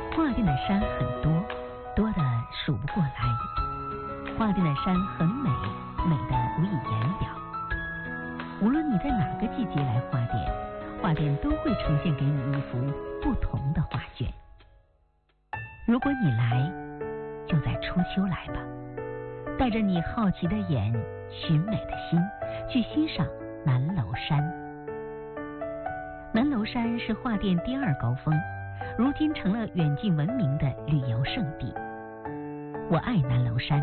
画店的山很多，多得数不过来。画店的山很美，美得无以言表。无论你在哪个季节来画店，画店都会呈现给你一幅不同的画卷。如果你来，就在初秋来吧，带着你好奇的眼、寻美的心，去欣赏南楼山。南楼山是画店第2高峰，如今成了远近闻名的旅游胜地。我爱南楼山，